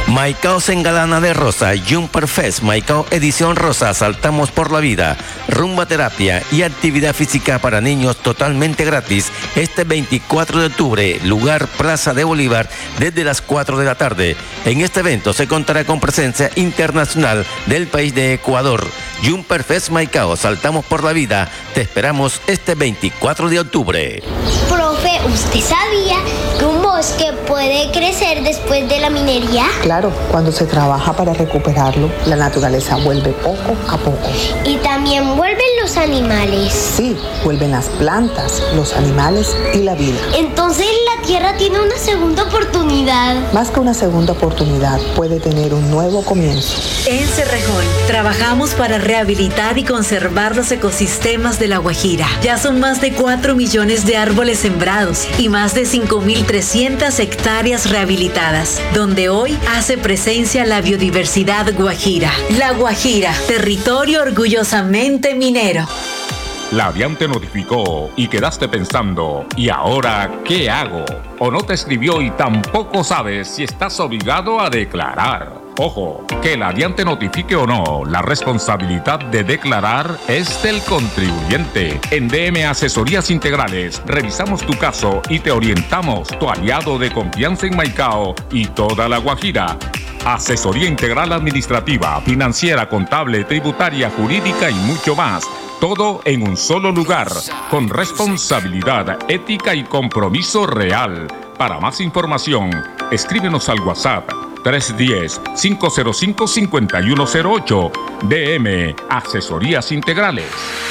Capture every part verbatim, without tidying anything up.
Maicao se engalana de rosa, Jumper Fest, Maicao edición rosa, saltamos por la vida, rumba terapia y actividad física para niños totalmente gratis este veinticuatro de octubre, lugar Plaza de Bolívar desde las cuatro de la tarde. En este evento se contará con presencia internacional del país de Ecuador. Jumper Fest Maicao, saltamos por la vida, te esperamos este veinticuatro de octubre. Profe, ¿usted sabía que un bosque puede crecer después de la minería? Claro, cuando se trabaja para recuperarlo, la naturaleza vuelve poco a poco. ¿Y también vuelven los animales? Sí, vuelven las plantas, los animales y la vida. Entonces la tierra tiene una segunda oportunidad. Más que una segunda oportunidad, puede tener un nuevo comienzo. En Cerrejón, trabajamos para rehabilitar y conservar los ecosistemas de La Guajira. Ya son más de cuatro millones de árboles sembrados y más de cinco mil trescientas hectáreas rehabilitadas, donde hoy hace presencia la biodiversidad guajira. La Guajira, territorio orgullosamente minero. La DIAN te notificó y quedaste pensando, ¿y ahora qué hago? O no te escribió y tampoco sabes si estás obligado a declarar. Ojo, que la DIAN te notifique o no, la responsabilidad de declarar es del contribuyente. En D M Asesorías Integrales, revisamos tu caso y te orientamos, tu aliado de confianza en Maicao y toda La Guajira. Asesoría integral administrativa, financiera, contable, tributaria, jurídica y mucho más. Todo en un solo lugar, con responsabilidad, ética y compromiso real. Para más información, escríbenos al WhatsApp tres uno cero, cinco cero cinco, cinco uno cero ocho. D M Asesorías Integrales.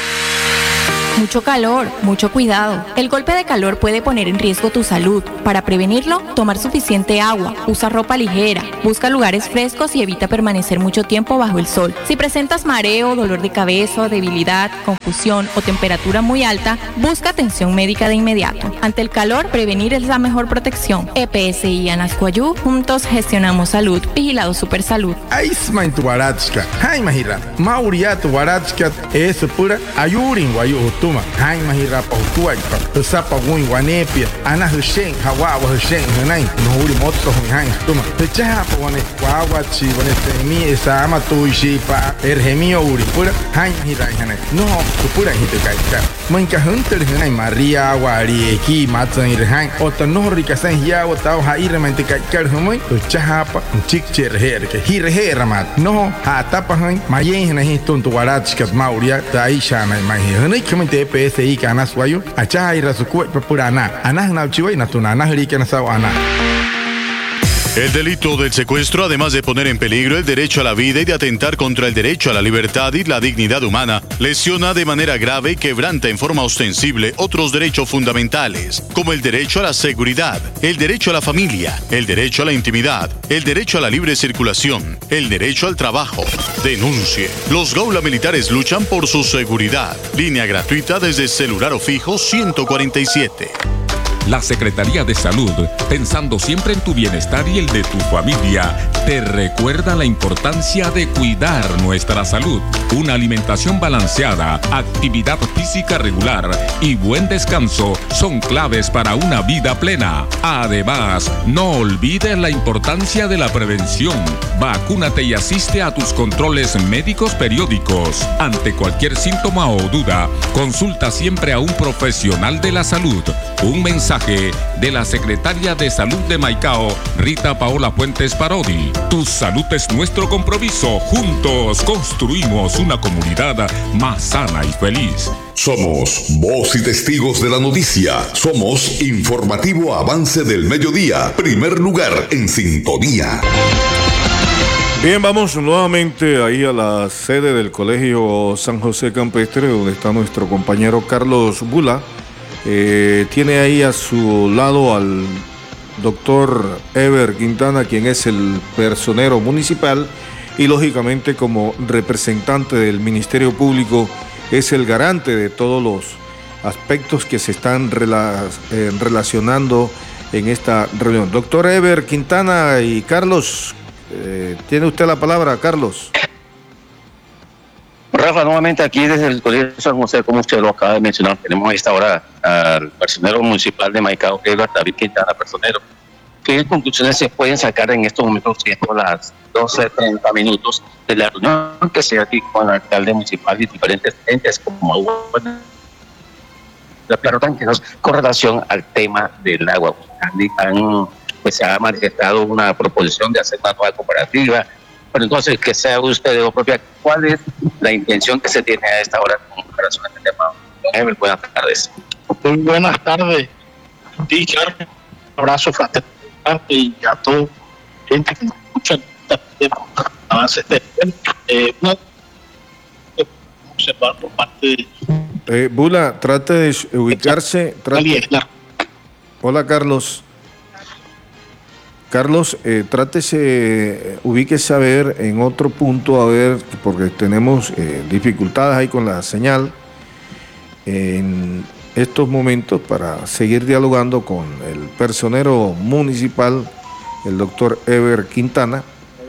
Mucho calor, mucho cuidado. El golpe de calor puede poner en riesgo tu salud. Para prevenirlo, tomar suficiente agua, usa ropa ligera, busca lugares frescos y evita permanecer mucho tiempo bajo el sol. Si presentas mareo, dolor de cabeza, debilidad, confusión o temperatura muy alta, busca atención médica de inmediato. Ante el calor, prevenir es la mejor protección. E P S I Anascoyú, juntos gestionamos salud. Vigilado Supersalud. Aismain tu baratska, hay mahira, mauria tu baratska, es pura ayurin guayu. Hai mahira pa tuai pa sapa gui wanepia ana hushen hawa wa hushen hanai no uri motso hai tuma techa pa wane wawa chi wane temi esa ama tuishi pa erhemio uri pura hai mahira hanai no pura hite kai ka manka hunter hanai maria wari ki matsan irhai ota no rika san ya wata ha irmente kai kar humoi techa pa chikcher her ke hir her mat no ha tapa hai mayen hanai tonto waratska mauria taisha mai mai hanai E P S I kana suayu acha ira su kue purana ana na chiwai na tunana hri kana sa ana. El delito del secuestro, además de poner en peligro el derecho a la vida y de atentar contra el derecho a la libertad y la dignidad humana, lesiona de manera grave y quebranta en forma ostensible otros derechos fundamentales, como el derecho a la seguridad, el derecho a la familia, el derecho a la intimidad, el derecho a la libre circulación, el derecho al trabajo. Denuncie. Los Gaula Militares luchan por su seguridad. Línea gratuita desde celular o fijo ciento cuarenta y siete. La Secretaría de Salud, pensando siempre en tu bienestar y el de tu familia, te recuerda la importancia de cuidar nuestra salud. Una alimentación balanceada, actividad física regular y buen descanso son claves para una vida plena. Además, no olvides la importancia de la prevención. Vacúnate y asiste a tus controles médicos periódicos. Ante cualquier síntoma o duda, consulta siempre a un profesional de la salud. Un mensaje de la Secretaria de Salud de Maicao, Rita Paola Fuentes Parodi. Tu salud es nuestro compromiso. Juntos construimos una comunidad más sana y feliz. Somos voz y testigos de la noticia. Somos Informativo Avance del Mediodía. Primer lugar en sintonía. Bien, vamos nuevamente ahí a la sede del Colegio San José Campestre, donde está nuestro compañero Carlos Bula. Eh, tiene ahí a su lado al doctor Eber Quintana, quien es el personero municipal y lógicamente como representante del Ministerio Público es el garante de todos los aspectos que se están rela- eh, relacionando en esta reunión. Doctor Eber Quintana y Carlos, eh, tiene usted la palabra, Carlos. Rafa, nuevamente aquí desde el Colegio San José, como usted lo acaba de mencionar, tenemos a esta hora al personero municipal de Maicao, Eber David Quintana, personero, ¿qué conclusiones se pueden sacar en estos momentos, siendo las doce treinta minutos de la reunión que se aquí con el alcalde municipal y diferentes entes como agua, la Carrotanqueros, con relación al tema del agua? Han, pues se ha manifestado una proposición de hacer una nueva cooperativa, pero entonces que sea usted de lo propia, ¿cuál es la intención que se tiene a esta hora con relación a este tema? Buenas tardes. Muy buenas tardes, Richard. Un abrazo fraternal y a toda gente que nos escucha avance este eh, una, observar por parte de eh, Bula, trate de ubicarse. Trate... Hola, Carlos. Carlos, eh, trátese, ubíquese a ver en otro punto, a ver, porque tenemos eh, dificultades ahí con la señal en estos momentos para seguir dialogando con el personero municipal, el doctor Eber Quintana.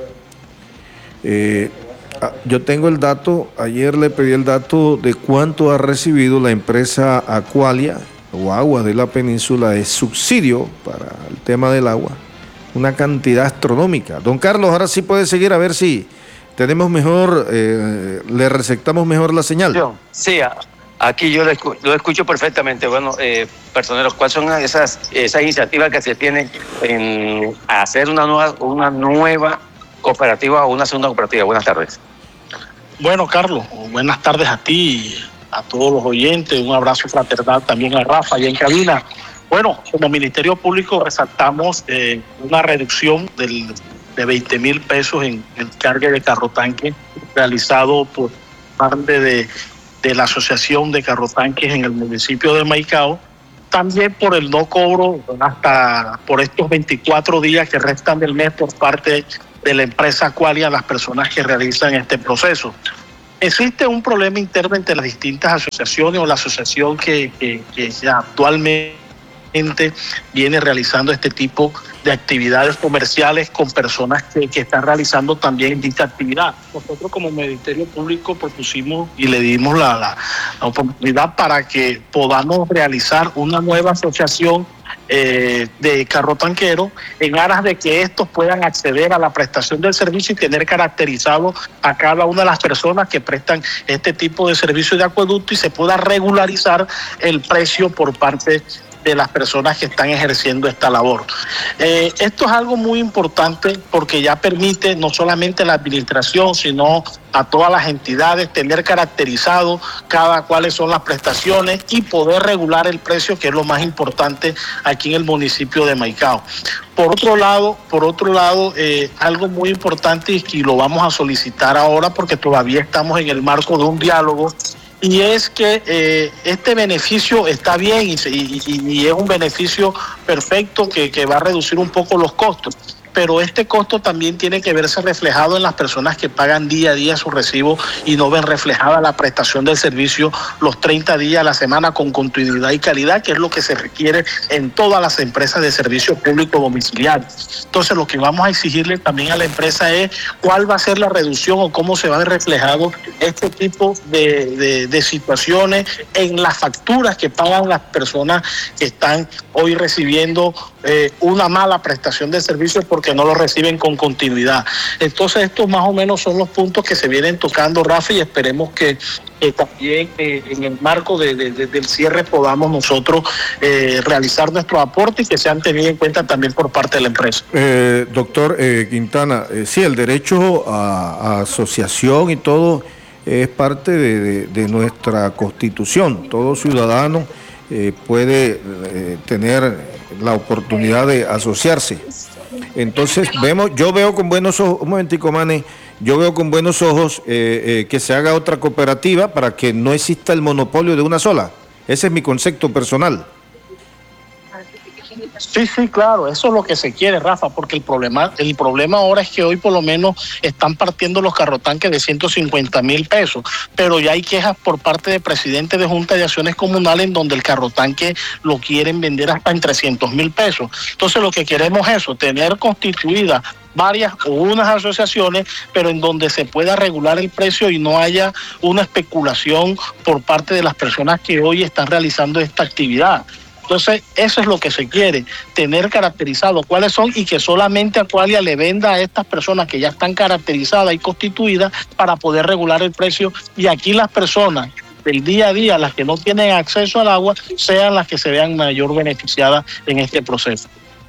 Eh, yo tengo el dato, ayer le pedí el dato de cuánto ha recibido la empresa Aqualia o Aguas de la Península de subsidio para el tema del agua, una cantidad astronómica. Don Carlos, ahora sí puede seguir a ver si tenemos mejor, eh, le receptamos mejor la señal. Sí, aquí yo lo escucho, lo escucho perfectamente. Bueno, eh, personeros, ¿cuáles son esas, esas iniciativas que se tienen en hacer una nueva, una nueva cooperativa o una segunda cooperativa? Buenas tardes. Bueno, Carlos, buenas tardes a ti, a todos los oyentes, un abrazo fraternal también a Rafa y en cabina. Bueno, como Ministerio Público resaltamos eh, una reducción del, de veinte mil pesos en el cargue de carro tanque realizado por parte de, de la Asociación de Carro Tanques en el municipio de Maicao, también por el no cobro hasta por estos veinticuatro días que restan del mes por parte de la empresa Aqualia a las personas que realizan este proceso. Existe un problema interno entre las distintas asociaciones o la asociación que, que, que actualmente viene realizando este tipo de actividades comerciales con personas que, que están realizando también dicha actividad. Nosotros como Ministerio Público propusimos y le dimos la, la, la oportunidad para que podamos realizar una nueva asociación eh, de carro tanquero en aras de que estos puedan acceder a la prestación del servicio y tener caracterizado a cada una de las personas que prestan este tipo de servicio de acueducto y se pueda regularizar el precio por parte de las personas que están ejerciendo esta labor. Eh, esto es algo muy importante porque ya permite no solamente la administración, sino a todas las entidades tener caracterizado cada cuáles son las prestaciones y poder regular el precio, que es lo más importante aquí en el municipio de Maicao. Por otro lado, por otro lado, eh, algo muy importante y, y lo vamos a solicitar ahora porque todavía estamos en el marco de un diálogo. Y es que eh, este beneficio está bien y, y, y es un beneficio perfecto que, que va a reducir un poco los costos. Pero este costo también tiene que verse reflejado en las personas que pagan día a día su recibo y no ven reflejada la prestación del servicio los treinta días a la semana con continuidad y calidad, que es lo que se requiere en todas las empresas de servicio público domiciliario. Entonces, lo que vamos a exigirle también a la empresa es cuál va a ser la reducción o cómo se va a ver reflejado este tipo de, de, de situaciones en las facturas que pagan las personas que están hoy recibiendo eh, una mala prestación de servicio porque no lo reciben con continuidad. Entonces, estos más o menos son los puntos que se vienen tocando, Rafa, y esperemos que eh, también eh, en el marco de, de, de, del cierre podamos nosotros eh, realizar nuestro aporte y que sean tenidos en cuenta también por parte de la empresa. Eh, doctor eh, Quintana, eh, sí, el derecho a, a asociación y todo es parte de, de, de nuestra Constitución. Todo ciudadano eh, puede eh, tener la oportunidad de asociarse. Entonces vemos, yo veo con buenos ojos, un momentico, Mane, yo veo con buenos ojos eh, eh, que se haga otra cooperativa para que no exista el monopolio de una sola. Ese es mi concepto personal. Sí, sí, claro, eso es lo que se quiere, Rafa, porque el problema, el problema ahora es que hoy por lo menos están partiendo los carrotanques de ciento cincuenta mil pesos, pero ya hay quejas por parte de presidentes de Junta de Acciones Comunales en donde el carrotanque lo quieren vender hasta en trescientos mil pesos. Entonces lo que queremos es eso, tener constituidas varias o unas asociaciones, pero en donde se pueda regular el precio y no haya una especulación por parte de las personas que hoy están realizando esta actividad. Entonces, eso es lo que se quiere, tener caracterizado cuáles son y que solamente Aqualia le venda a estas personas que ya están caracterizadas y constituidas para poder regular el precio, y aquí las personas del día a día, las que no tienen acceso al agua, sean las que se vean mayor beneficiadas en este proceso.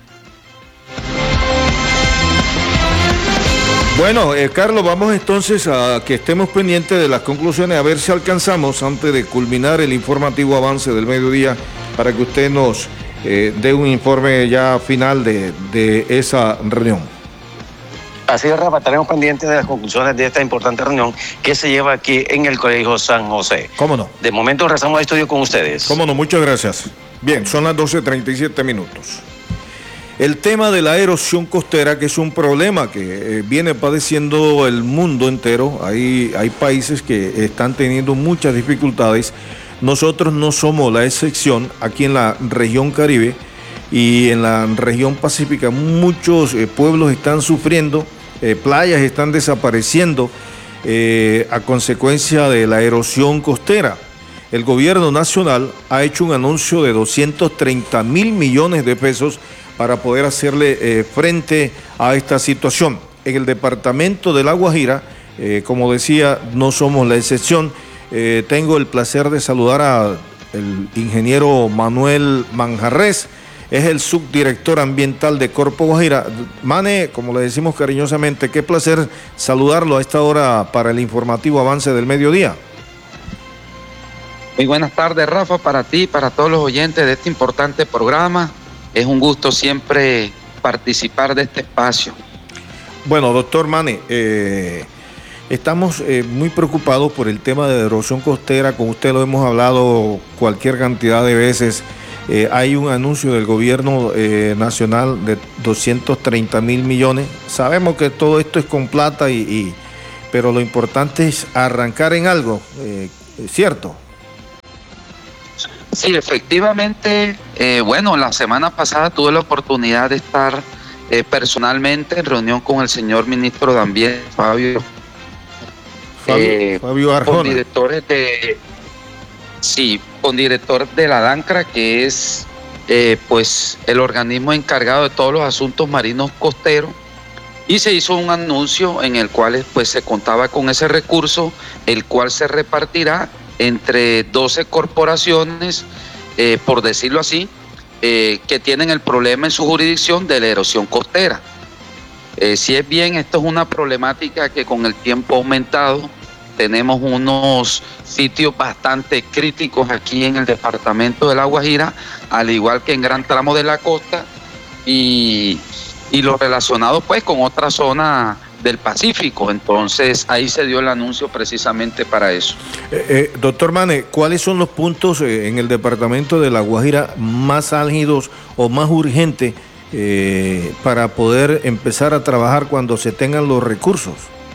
Bueno, eh, Carlos, vamos entonces a que estemos pendientes de las conclusiones, a ver si alcanzamos antes de culminar el informativo avance del mediodía, para que usted nos eh, dé un informe ya final de, de esa reunión. Así es, Rafa, estaremos pendientes de las conclusiones de esta importante reunión que se lleva aquí en el Colegio San José. ¿Cómo no? De momento rezamos el estudio con ustedes. ¿Cómo no? Muchas gracias. Bien, son las doce treinta y siete minutos. El tema de la erosión costera, que es un problema que eh, viene padeciendo el mundo entero. Hay, hay países que están teniendo muchas dificultades. Nosotros no somos la excepción. Aquí en la región Caribe y en la región Pacífica muchos eh, pueblos están sufriendo, eh, playas están desapareciendo eh, a consecuencia de la erosión costera. El gobierno nacional ha hecho un anuncio de doscientos treinta mil millones de pesos para poder hacerle eh, frente a esta situación. En el departamento de La Guajira, eh, como decía, no somos la excepción. Eh, tengo el placer de saludar al ingeniero Manuel Manjarres, es el subdirector ambiental de Corpo Guajira. Mane, como le decimos cariñosamente, qué placer saludarlo a esta hora para el informativo avance del mediodía. Muy buenas tardes, Rafa, para ti y para todos los oyentes de este importante programa. Es un gusto siempre participar de este espacio. Bueno, doctor Mane, eh, estamos eh, muy preocupados por el tema de erosión costera. Con usted lo hemos hablado cualquier cantidad de veces. Eh, hay un anuncio del gobierno eh, nacional de doscientos treinta mil millones. Sabemos que todo esto es con plata, y, y pero lo importante es arrancar en algo, eh, ¿cierto? Sí, efectivamente, eh, bueno, la semana pasada tuve la oportunidad de estar eh, personalmente en reunión con el señor ministro de Ambiente, Fabio, Fabio, eh, Fabio Arjona. Con directores de, sí, con director de la DANCRA, que es eh, pues el organismo encargado de todos los asuntos marinos costeros, y se hizo un anuncio en el cual pues se contaba con ese recurso, el cual se repartirá entre doce corporaciones, eh, por decirlo así, eh, que tienen el problema en su jurisdicción de la erosión costera. Eh, si es bien, esto es una problemática que con el tiempo ha aumentado. Tenemos unos sitios bastante críticos aquí en el departamento de La Guajira, al igual que en gran tramo de la costa, y, y lo relacionado pues con otra zona del Pacífico. Entonces ahí se dio el anuncio precisamente para eso. Eh, eh, doctor Mane, ¿cuáles son los puntos eh, en el departamento de La Guajira más álgidos o más urgentes eh, para poder empezar a trabajar cuando se tengan los recursos?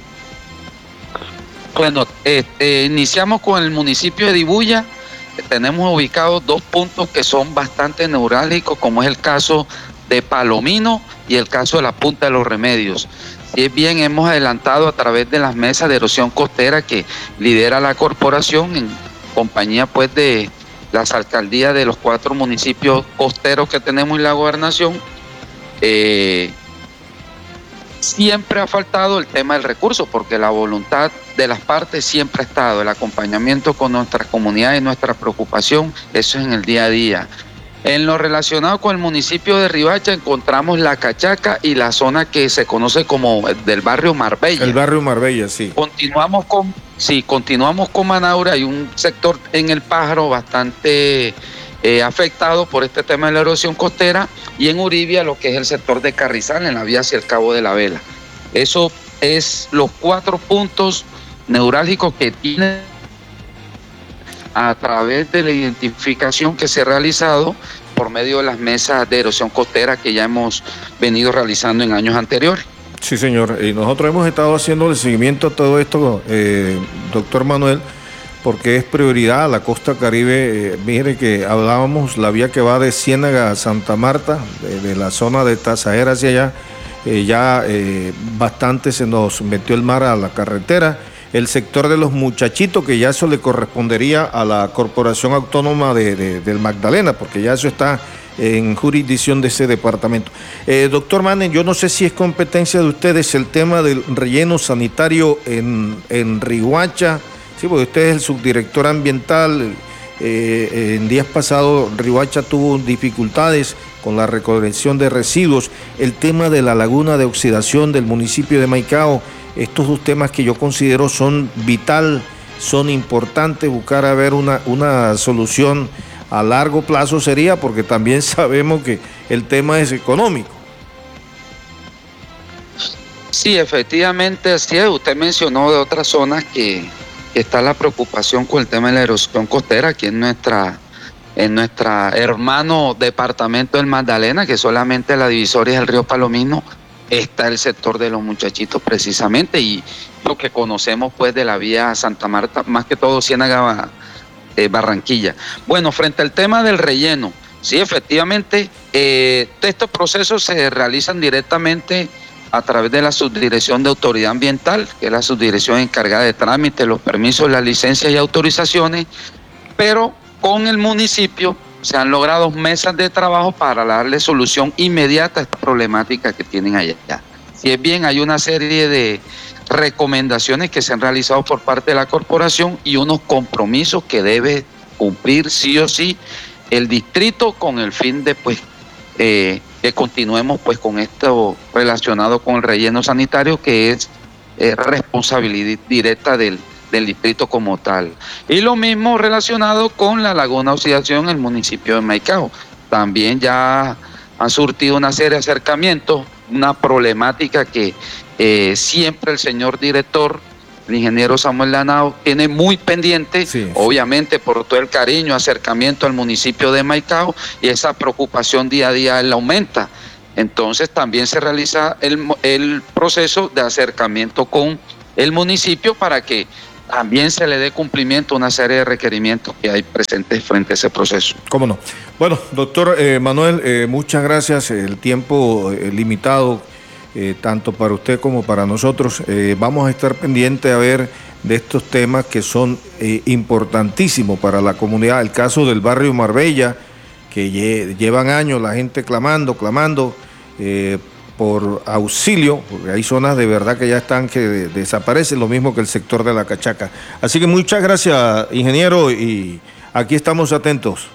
Bueno, eh, eh, iniciamos con el municipio de Dibuya. Eh, tenemos ubicados dos puntos que son bastante neurálgicos, como es el caso de Palomino y el caso de la Punta de los Remedios. Si es bien, hemos adelantado a través de las mesas de erosión costera que lidera la corporación en compañía pues de las alcaldías de los cuatro municipios costeros que tenemos en la gobernación. Eh, siempre ha faltado el tema del recurso, porque la voluntad de las partes siempre ha estado, el acompañamiento con nuestras comunidades, nuestra preocupación, eso es en el día a día. En lo relacionado con el municipio de Ribacha encontramos La Cachaca y la zona que se conoce como del barrio Marbella. El barrio Marbella, sí. Continuamos con, sí, continuamos con Manaure. Hay un sector en El Pájaro bastante eh, afectado por este tema de la erosión costera, y en Uribia lo que es el sector de Carrizal en la vía hacia el Cabo de la Vela. Eso es los cuatro puntos neurálgicos que tiene a través de la identificación que se ha realizado por medio de las mesas de erosión costera que ya hemos venido realizando en años anteriores. Sí, señor. Y nosotros hemos estado haciendo el seguimiento a todo esto, eh, doctor Manuel, porque es prioridad a la costa Caribe. Eh, mire que hablábamos la vía que va de Ciénaga a Santa Marta, de, de la zona de Tasajera hacia allá, eh, ya eh, bastante se nos metió el mar a la carretera. el sector de los muchachitos, que ya eso le correspondería a la Corporación Autónoma de, de, del Magdalena, porque ya eso está en jurisdicción de ese departamento. Eh, doctor Manen, yo no sé si es competencia de ustedes el tema del relleno sanitario en, en Riohacha, sí, porque usted es el subdirector ambiental. Eh, en días pasados Riohacha tuvo dificultades con la recolección de residuos, el tema de la laguna de oxidación del municipio de Maicao, estos dos temas que yo considero son vital, son importantes, buscar a ver una, una solución a largo plazo sería, porque también sabemos que el tema es económico. Sí, efectivamente, así es. Usted mencionó de otras zonas que, que está la preocupación con el tema de la erosión costera aquí en nuestra, en nuestra hermano departamento del Magdalena, que solamente la divisoria del río Palomino está el sector de los muchachitos precisamente, y lo que conocemos pues de la vía Santa Marta, más que todo Ciénaga eh, Barranquilla. Bueno, frente al tema del relleno, sí, efectivamente, eh, estos procesos se realizan directamente a través de la Subdirección de Autoridad Ambiental, que es la subdirección encargada de trámites, los permisos, las licencias y autorizaciones, pero con el municipio se han logrado mesas de trabajo para darle solución inmediata a esta problemática que tienen allá. Si es bien, hay una serie de recomendaciones que se han realizado por parte de la corporación y unos compromisos que debe cumplir sí o sí el distrito con el fin de pues eh, que continuemos pues con esto relacionado con el relleno sanitario, que es eh, responsabilidad directa del, del distrito como tal. Y lo mismo relacionado con la laguna de oxidación en el municipio de Maicao. También ya han surtido una serie de acercamientos, una problemática que eh, siempre el señor director, el ingeniero Samuel Lanao, tiene muy pendiente, sí, obviamente por todo el cariño, acercamiento al municipio de Maicao, y esa preocupación día a día él aumenta. Entonces también se realiza el, el proceso de acercamiento con el municipio para que también se le dé cumplimiento a una serie de requerimientos que hay presentes frente a ese proceso. ¿Cómo no? Bueno, doctor eh, Manuel, eh, muchas gracias. El tiempo eh, limitado, eh, tanto para usted como para nosotros. Eh, vamos a estar pendientes a ver de estos temas que son eh, importantísimos para la comunidad. El caso del barrio Marbella, que lle llevan años la gente clamando, clamando eh, por auxilio, porque hay zonas de verdad que ya están que de desaparecen, lo mismo que el sector de la Cachaca. Así que muchas gracias, ingeniero, y aquí estamos atentos.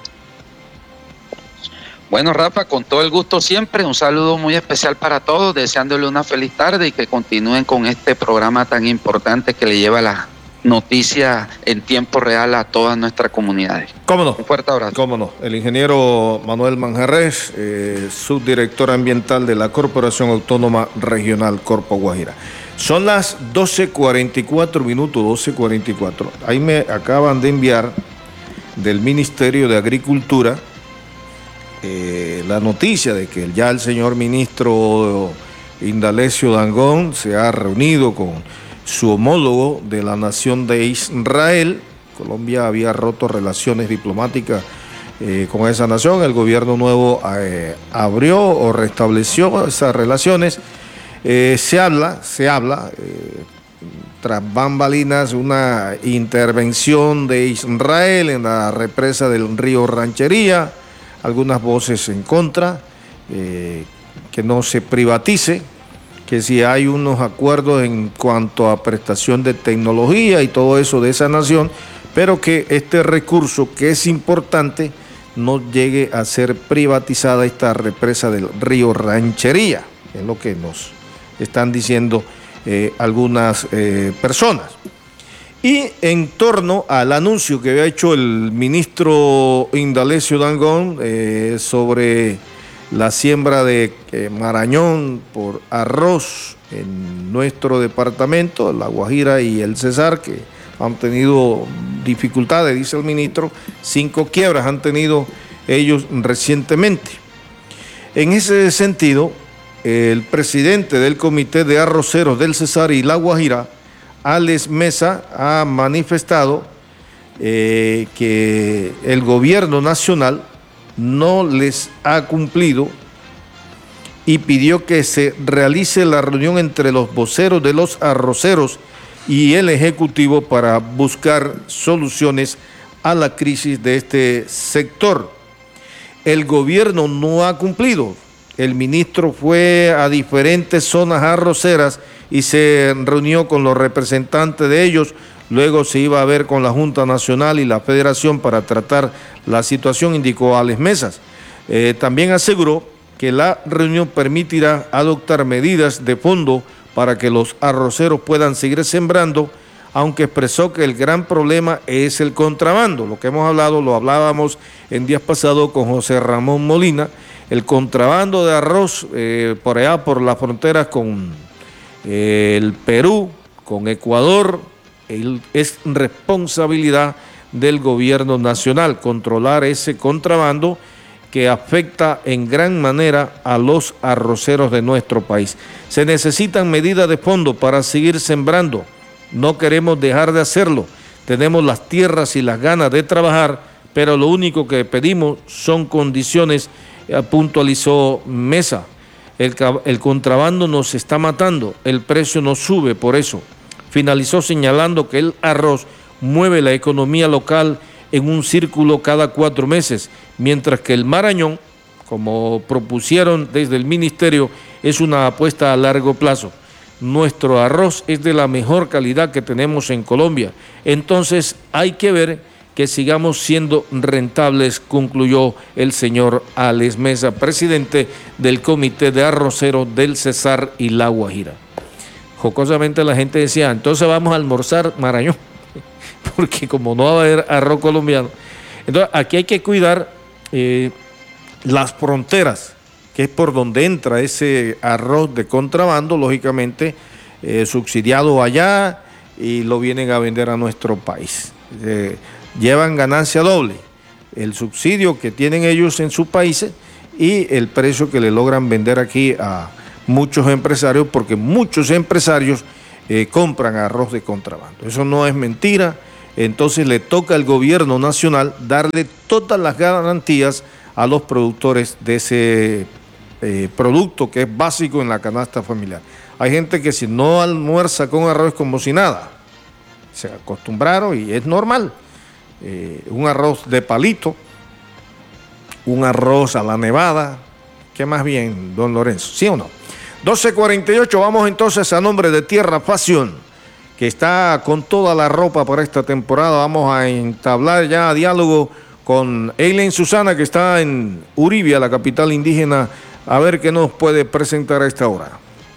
Bueno, Rafa, con todo el gusto siempre, un saludo muy especial para todos, deseándole una feliz tarde y que continúen con este programa tan importante que le lleva la noticia en tiempo real a todas nuestras comunidades. ¿Cómo no? Un fuerte abrazo. ¿Cómo no? El ingeniero Manuel Manjarres, eh, subdirector ambiental de la Corporación Autónoma Regional Corpo Guajira. Son las doce cuarenta y cuatro minutos, doce cuarenta y cuatro. Ahí me acaban de enviar del Ministerio de Agricultura eh, la noticia de que ya el señor ministro Indalecio Dangond se ha reunido con su homólogo de la nación de Israel. Colombia había roto relaciones diplomáticas eh, con esa nación. El gobierno nuevo eh, abrió o restableció esas relaciones. Eh, se habla, se habla, eh, tras bambalinas, una intervención de Israel en la represa del río Ranchería. Algunas voces en contra, eh, que no se privatice, que si hay unos acuerdos en cuanto a prestación de tecnología y todo eso de esa nación, pero que este recurso, que es importante, no llegue a ser privatizada esta represa del río Ranchería, es lo que nos están diciendo eh, algunas eh, personas. Y en torno al anuncio que había hecho el ministro Indalecio Dangond eh, sobre la siembra de eh, marañón por arroz en nuestro departamento, La Guajira y el Cesar, que han tenido dificultades, dice el ministro, cinco quiebras han tenido ellos recientemente. En ese sentido, el presidente del Comité de Arroceros del Cesar y La Guajira, Alex Mesa, ha manifestado eh, que el gobierno nacional no les ha cumplido y pidió que se realice la reunión entre los voceros de los arroceros y el Ejecutivo para buscar soluciones a la crisis de este sector. El gobierno no ha cumplido. El ministro fue a diferentes zonas arroceras y se reunió con los representantes de ellos. Luego se iba a ver con la Junta Nacional y la Federación para tratar la situación, indicó Alex Mesas. Eh, también aseguró que la reunión permitirá adoptar medidas de fondo para que los arroceros puedan seguir sembrando, aunque expresó que el gran problema es el contrabando. Lo que hemos hablado, lo hablábamos en días pasados con José Ramón Molina, el contrabando de arroz eh, por allá por las fronteras con eh, el Perú, con Ecuador, el, es responsabilidad del gobierno nacional controlar ese contrabando que afecta en gran manera a los arroceros de nuestro país. Se necesitan medidas de fondo para seguir sembrando. No queremos dejar de hacerlo. Tenemos las tierras y las ganas de trabajar, pero lo único que pedimos son condiciones, eh, puntualizó Mesa. El, el contrabando nos está matando, el precio no sube por eso. Finalizó señalando que el arroz mueve la economía local en un círculo cada cuatro meses, mientras que el marañón, como propusieron desde el ministerio, es una apuesta a largo plazo. Nuestro arroz es de la mejor calidad que tenemos en Colombia, entonces hay que ver que sigamos siendo rentables, concluyó el señor Alex Mesa, presidente del Comité de Arroceros del Cesar y La Guajira. Jocosamente la gente decía, entonces vamos a almorzar marañón, porque como no va a haber arroz colombiano. Entonces aquí hay que cuidar eh, las fronteras, que es por donde entra ese arroz de contrabando, lógicamente eh, subsidiado allá, y lo vienen a vender a nuestro país. Eh, llevan ganancia doble, el subsidio que tienen ellos en sus países y el precio que le logran vender aquí a muchos empresarios, porque muchos empresarios eh, compran arroz de contrabando. Eso no es mentira. Entonces le toca al gobierno nacional darle todas las garantías a los productores de ese eh, producto que es básico en la canasta familiar. Hay gente que si no almuerza con arroz es como si nada. Se acostumbraron y es normal. Eh, un arroz de palito, un arroz a la nevada. ¿Qué más bien, don Lorenzo? ¿Sí o no? doce cuarenta y ocho, vamos entonces a nombre de Tierra Pasión, que está con toda la ropa para esta temporada. Vamos a entablar ya diálogo con Eileen Susana, que está en Uribia, la capital indígena, a ver qué nos puede presentar a esta hora.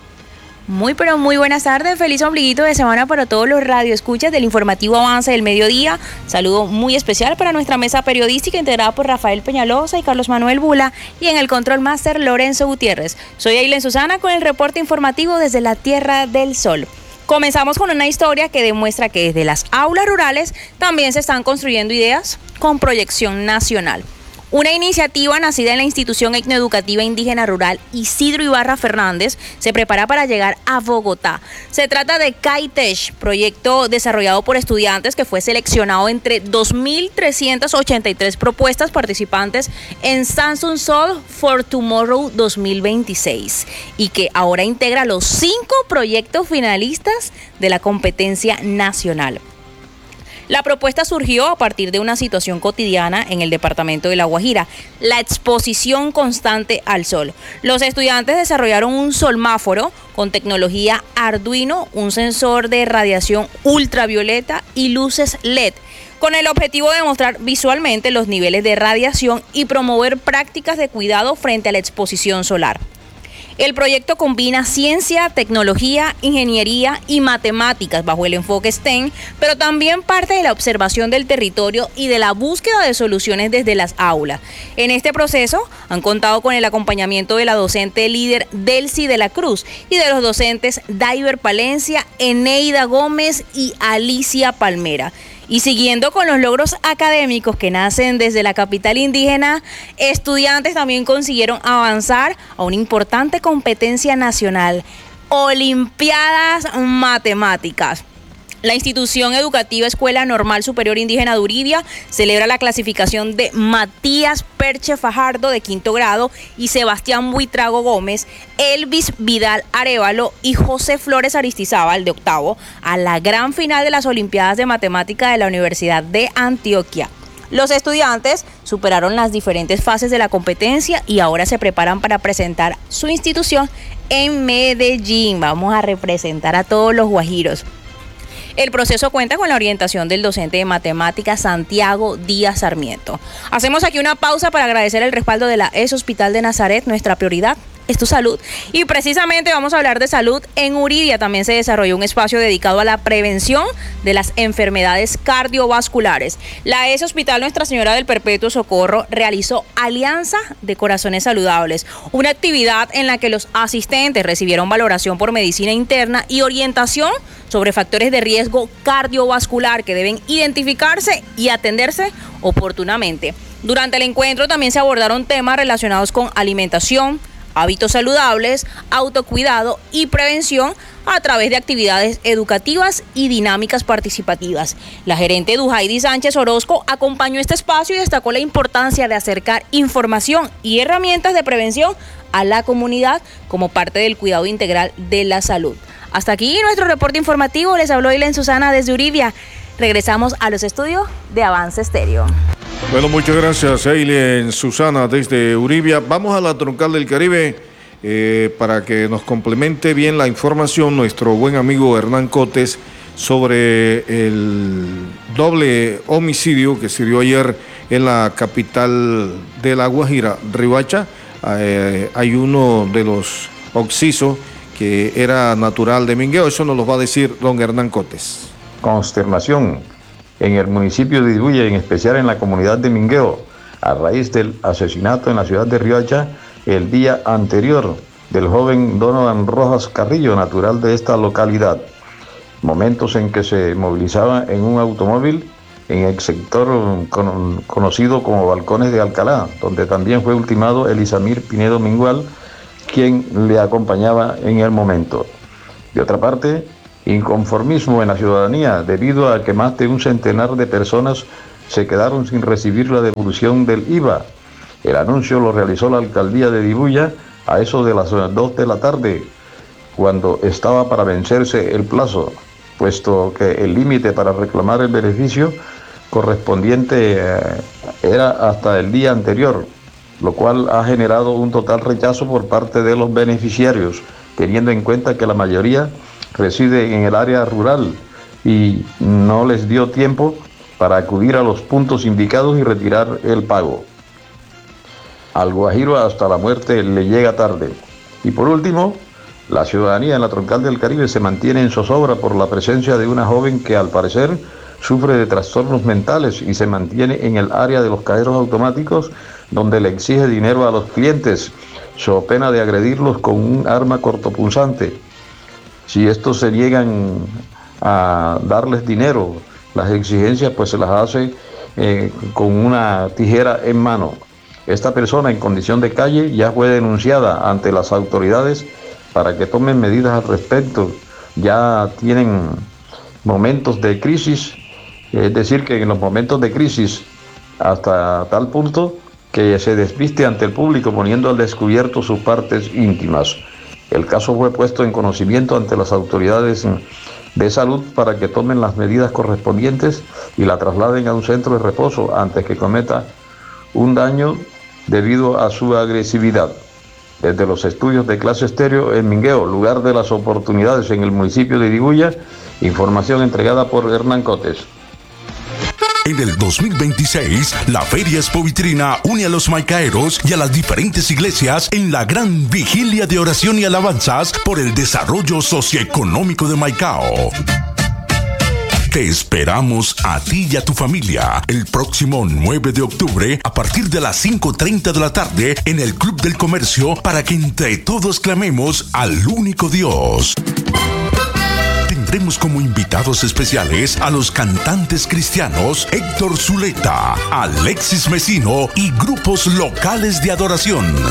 Muy pero muy buenas tardes, feliz ombliguito de semana para todos los radioescuchas del informativo Avance del Mediodía. Saludo muy especial para nuestra mesa periodística integrada por Rafael Peñalosa y Carlos Manuel Bula, y en el control máster Lorenzo Gutiérrez. Soy Eileen Susana con el reporte informativo desde la Tierra del Sol. Comenzamos con una historia que demuestra que desde las aulas rurales también se están construyendo ideas con proyección nacional. Una iniciativa nacida en la institución etnoeducativa indígena rural Isidro Ibarra Fernández se prepara para llegar a Bogotá. Se trata de Kaitech, proyecto desarrollado por estudiantes que fue seleccionado entre dos mil trescientas ochenta y tres propuestas participantes en Samsung Soul for Tomorrow dos mil veintiséis y que ahora integra los cinco proyectos finalistas de la competencia nacional. La propuesta surgió a partir de una situación cotidiana en el departamento de La Guajira, la exposición constante al sol. Los estudiantes desarrollaron un solmáforo con tecnología Arduino, un sensor de radiación ultravioleta y luces L E D, con el objetivo de mostrar visualmente los niveles de radiación y promover prácticas de cuidado frente a la exposición solar. El proyecto combina ciencia, tecnología, ingeniería y matemáticas bajo el enfoque S T E M, pero también parte de la observación del territorio y de la búsqueda de soluciones desde las aulas. En este proceso han contado con el acompañamiento de la docente líder Delcy de la Cruz y de los docentes Daiver Palencia, Eneida Gómez y Alicia Palmera. Y siguiendo con los logros académicos que nacen desde la capital indígena, estudiantes también consiguieron avanzar a una importante competencia nacional, Olimpiadas Matemáticas. La institución educativa Escuela Normal Superior Indígena de Uribia celebra la clasificación de Matías Perche Fajardo de quinto grado y Sebastián Buitrago Gómez, Elvis Vidal Arévalo y José Flores Aristizábal de octavo a la gran final de las Olimpiadas de Matemática de la Universidad de Antioquia. Los estudiantes superaron las diferentes fases de la competencia y ahora se preparan para presentar su institución en Medellín. Vamos a representar a todos los guajiros. El proceso cuenta con la orientación del docente de matemáticas Santiago Díaz Sarmiento. Hacemos aquí una pausa para agradecer el respaldo de la E S Hospital de Nazaret. Nuestra prioridad es tu salud. Y precisamente vamos a hablar de salud. En Uribia también se desarrolló un espacio dedicado a la prevención de las enfermedades cardiovasculares. La E S Hospital Nuestra Señora del Perpetuo Socorro realizó Alianza de Corazones Saludables, una actividad en la que los asistentes recibieron valoración por medicina interna y orientación sobre factores de riesgo cardiovascular que deben identificarse y atenderse oportunamente. Durante el encuentro también se abordaron temas relacionados con alimentación, hábitos saludables, autocuidado y prevención a través de actividades educativas y dinámicas participativas. La gerente Duhaidi Sánchez Orozco acompañó este espacio y destacó la importancia de acercar información y herramientas de prevención a la comunidad como parte del cuidado integral de la salud. Hasta aquí nuestro reporte informativo. Les habló Ilen Susana desde Uribia. Regresamos a los estudios de Avance Estéreo. Bueno, muchas gracias, Eileen Susana, desde Uribia. Vamos a la Troncal del Caribe eh, para que nos complemente bien la información nuestro buen amigo Hernán Cotes sobre el doble homicidio que se dio ayer en la capital de La Guajira, Riohacha. Eh, hay uno de los occisos que era natural de Mingueo. Eso nos lo va a decir don Hernán Cotes. Consternación en el municipio de Ibuya, en especial en la comunidad de Mingueo, a raíz del asesinato en la ciudad de Riohacha el día anterior del joven Donovan Rojas Carrillo, natural de esta localidad. Momentos en que se movilizaba en un automóvil en el sector con, conocido como Balcones de Alcalá, donde también fue ultimado Elisamir Pinedo Mingual, quien le acompañaba en el momento. De otra parte, inconformismo en la ciudadanía debido a que más de un centenar de personas se quedaron sin recibir la devolución del I V A. El anuncio lo realizó la alcaldía de Ibuya a eso de las dos de la tarde, cuando estaba para vencerse el plazo, puesto que el límite para reclamar el beneficio correspondiente eh, era hasta el día anterior, lo cual ha generado un total rechazo por parte de los beneficiarios, teniendo en cuenta que la mayoría reside en el área rural y no les dio tiempo para acudir a los puntos indicados y retirar el pago. Al guajiro hasta la muerte le llega tarde. Y por último, la ciudadanía en la Troncal del Caribe se mantiene en zozobra por la presencia de una joven que al parecer sufre de trastornos mentales y se mantiene en el área de los cajeros automáticos, donde le exige dinero a los clientes, so pena de agredirlos con un arma cortopunzante. Si estos se niegan a darles dinero, las exigencias pues se las hace eh, con una tijera en mano. Esta persona en condición de calle ya fue denunciada ante las autoridades para que tomen medidas al respecto. Ya tienen momentos de crisis, es decir, que en los momentos de crisis hasta tal punto que se desviste ante el público poniendo al descubierto sus partes íntimas. El caso fue puesto en conocimiento ante las autoridades de salud para que tomen las medidas correspondientes y la trasladen a un centro de reposo antes que cometa un daño debido a su agresividad. Desde los estudios de Clase Estéreo en Mingueo, lugar de las oportunidades en el municipio de Ibuya, información entregada por Hernán Cotes. En el dos mil veintiséis, la Feria Expo Vitrina une a los maicaeros y a las diferentes iglesias en la gran vigilia de oración y alabanzas por el desarrollo socioeconómico de Maicao. Te esperamos a ti y a tu familia el próximo nueve de octubre a partir de las cinco y media de la tarde en el Club del Comercio para que entre todos clamemos al único Dios. Tendremos como invitados especiales a los cantantes cristianos Héctor Zuleta, Alexis Mesino y grupos locales de adoración.